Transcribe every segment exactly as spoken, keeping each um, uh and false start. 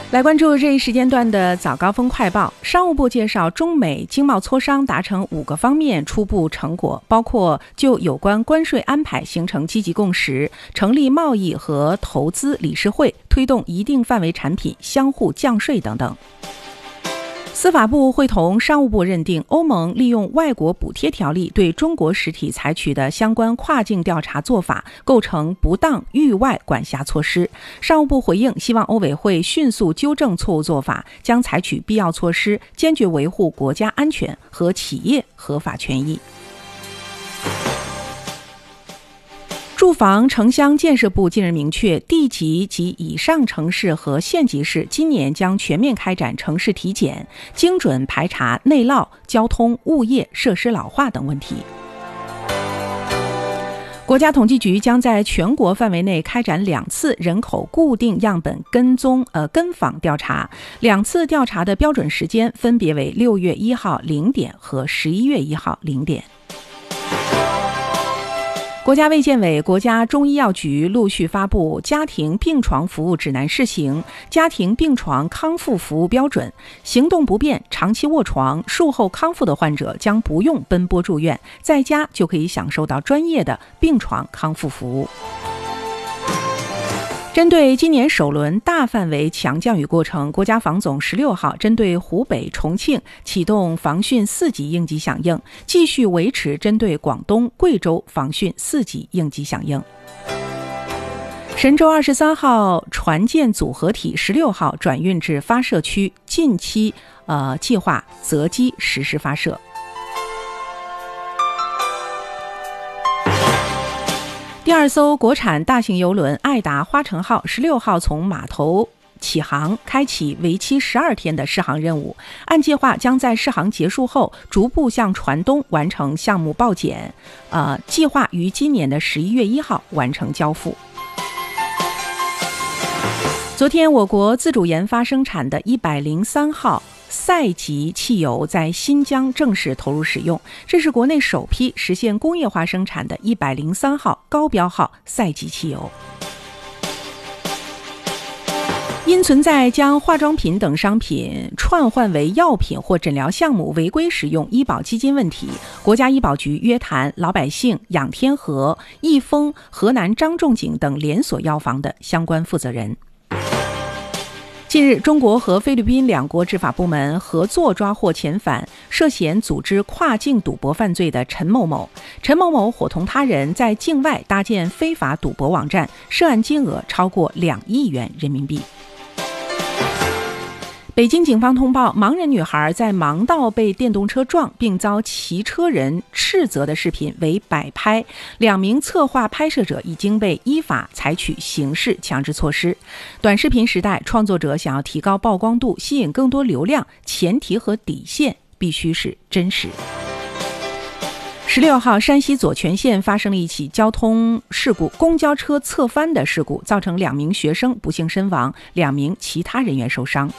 来关注这一时间段的早高峰快报。商务部介绍，中美经贸磋商达成五个方面初步成果，包括就有关关税安排形成积极共识，成立贸易和投资理事会，推动一定范围产品相互降税等等。司法部会同商务部认定，欧盟利用外国补贴条例对中国实体采取的相关跨境调查做法构成不当域外管辖措施。商务部回应，希望欧委会迅速纠正错误做法，将采取必要措施，坚决维护国家安全和企业合法权益。住房城乡建设部近日明确，地级及以上城市和县级市今年将全面开展城市体检，精准排查内涝、交通、物业、设施老化等问题。国家统计局将在全国范围内开展两次人口固定样本跟踪呃跟访调查，两次调查的标准时间分别为六月一号零点和十一月一号零点。国家卫健委、国家中医药局陆续发布《家庭病床服务指南试行》、《家庭病床康复服务标准》，行动不便、长期卧床、术后康复的患者将不用奔波住院，在家就可以享受到专业的病床康复服务。针对今年首轮大范围强降雨过程，国家防总十六号针对湖北、重庆启动防汛四级应急响应，继续维持针对广东、贵州防汛四级应急响应。神舟二十三号船舰组合体十六号转运至发射区，近期呃计划择机实施发射。第二艘国产大型邮轮爱达花城号十六号从码头起航，开启为期十二天的试航任务。按计划将在试航结束后逐步向船东完成项目报检，呃，计划于今年的十一月一号完成交付。昨天，我国自主研发生产的一百零三号赛级汽油在新疆正式投入使用，这是国内首批实现工业化生产的一百零三号高标号赛级汽油。因存在将化妆品等商品串换为药品或诊疗项目违规使用医保基金问题，国家医保局约谈老百姓、养天河、益丰、河南张仲景等连锁药房的相关负责人。近日，中国和菲律宾两国执法部门合作抓获遣返涉嫌组织跨境赌博犯罪的陈某某。陈某某伙同他人在境外搭建非法赌博网站，涉案金额超过两亿元人民币。北京警方通报，盲人女孩在盲道被电动车撞并遭骑车人斥责的视频为摆拍，两名策划拍摄者已经被依法采取刑事强制措施。短视频时代，创作者想要提高曝光度，吸引更多流量，前提和底线必须是真实。十六号，山西左权县发生了一起交通事故，公交车侧翻的事故，造成两名学生不幸身亡，两名其他人员受伤。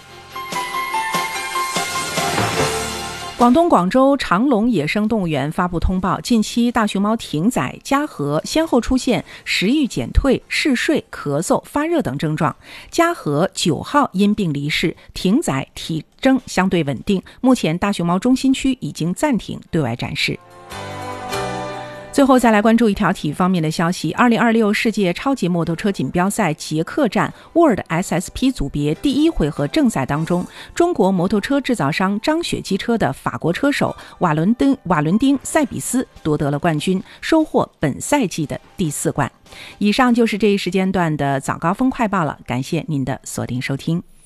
广东广州长隆野生动物园发布通报，近期大熊猫艇仔、嘉禾先后出现食欲减退、嗜睡、咳嗽、发热等症状。嘉禾九号因病离世，艇仔体征相对稳定，目前大熊猫中心区已经暂停对外展示。最后再来关注一条体育方面的消息，二零二六世界超级摩托车锦标赛捷克站 World S S P 组别第一回合正赛当中，中国摩托车制造商张雪机车的法国车手瓦伦登瓦伦丁塞比斯夺得了冠军，收获本赛季的第四冠。以上就是这一时间段的早高峰快报了，感谢您的锁定收听。